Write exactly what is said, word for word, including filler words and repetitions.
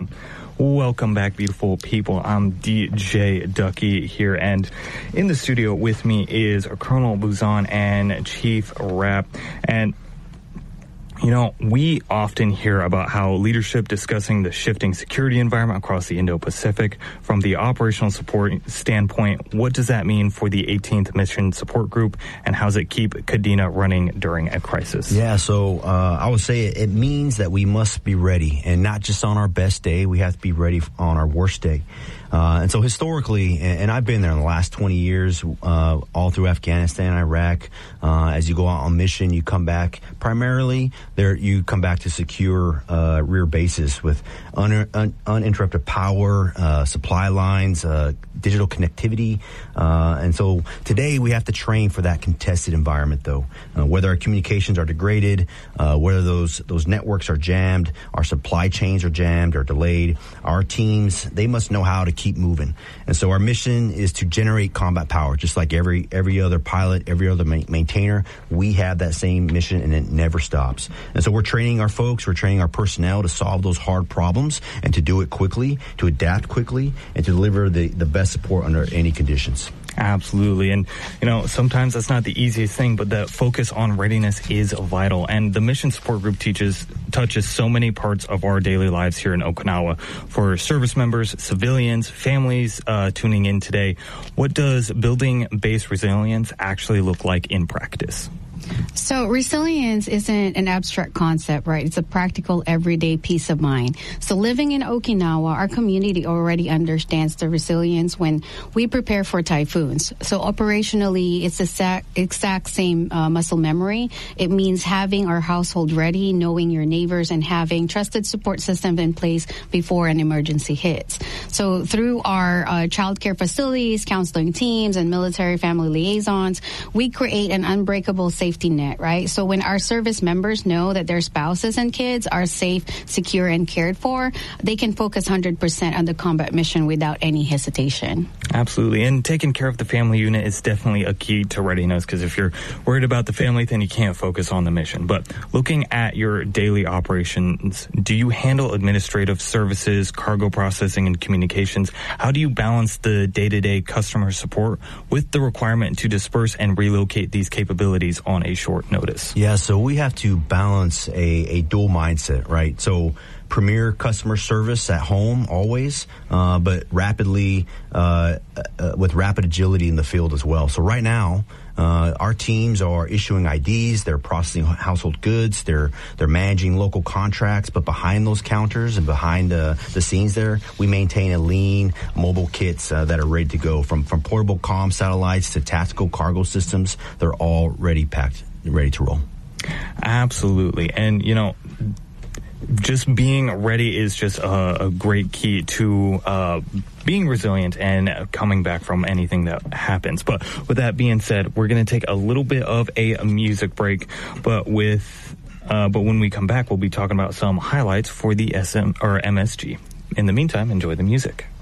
Welcome back, beautiful people. I'm D J Ducky here, and in the studio with me is Colonel Buzan and Chief Rapp. And you know, we often hear about how leadership discussing the shifting security environment across the Indo-Pacific. From the operational support standpoint, what does that mean for the eighteenth Mission Support Group, and how does it keep Kadena running during a crisis? Yeah, so uh, I would say it, it means that we must be ready, and not just on our best day. We have to be ready on our worst day. Uh, and so historically, and, and I've been there in the last twenty years, uh, all through Afghanistan, Iraq, uh, as you go out on mission, you come back primarily there, you come back to secure, uh, rear bases with un, un, uninterrupted power, uh, supply lines, uh, digital connectivity. Uh, and so today we have to train for that contested environment, though, uh, whether our communications are degraded, uh, whether those, those networks are jammed, our supply chains are jammed or delayed, our teams, they must know how to keep keep moving. And so our mission is to generate combat power, just like every every other pilot, every other ma- maintainer. We have that same mission, and it never stops. And so we're training our folks, we're training our personnel to solve those hard problems and to do it quickly, to adapt quickly, and to deliver the, the best support under any conditions. Absolutely. And, you know, sometimes that's not the easiest thing, but the focus on readiness is vital. And the Mission Support Group teaches, touches so many parts of our daily lives here in Okinawa. For service members, civilians, families uh, tuning in today, what does building base resilience actually look like in practice? So resilience isn't an abstract concept, right? It's a practical, everyday peace of mind. So living in Okinawa, our community already understands the resilience when we prepare for typhoons. So operationally, it's the exact, exact same uh, muscle memory. It means having our household ready, knowing your neighbors, and having trusted support systems in place before an emergency hits. So through our uh, child care facilities, counseling teams, and military family liaisons, we create an unbreakable safety net, right? So when our service members know that their spouses and kids are safe, secure, and cared for, they can focus one hundred percent on the combat mission without any hesitation. Absolutely. And taking care of the family unit is definitely a key to readiness, because if you're worried about the family, then you can't focus on the mission. But looking at your daily operations, do you handle administrative services, cargo processing, and communications? How do you balance the day-to-day customer support with the requirement to disperse and relocate these capabilities on a short notice? Yeah, so we have to balance a, a dual mindset, right? So premier customer service at home always, uh, but rapidly, uh, uh, with rapid agility in the field as well. So right now, Uh, our teams are issuing I Ds, they're processing household goods, they're they're managing local contracts, but behind those counters and behind uh, the scenes there, we maintain a lean mobile kits uh, that are ready to go, from, from portable comm satellites to tactical cargo systems. They're all ready packed, ready to roll. Absolutely. And, you know, just being ready is just a, a great key to uh, being resilient and coming back from anything that happens. But with that being said, we're going to take a little bit of a, a music break. But with uh, but when we come back, we'll be talking about some highlights for the S M or M S G. In the meantime, enjoy the music.